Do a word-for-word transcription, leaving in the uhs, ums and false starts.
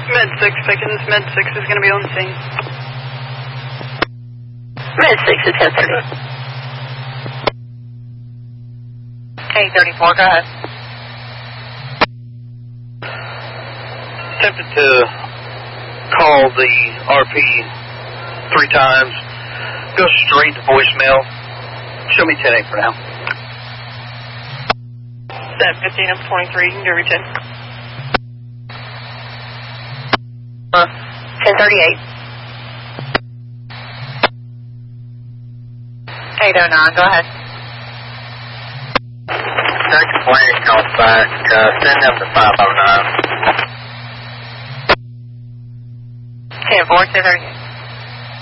Med six, Pickens. Med six is going to be on scene. Med six is ten thirty. eight thirty-four, go ahead. Attempted to call the R P three times. Go straight to voicemail. Show me ten eight for now. Set fifteen up twenty-three, you can do return. Uh, ten thirty-eight. eight oh nine, go ahead. Second plane calls back. Uh, send them to five oh nine. ten four, ten thirty-eight.